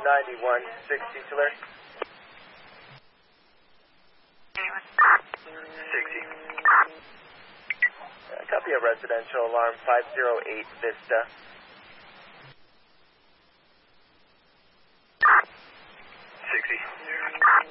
9160 to alert. 60. Copy a residential alarm 508 Vista. 60.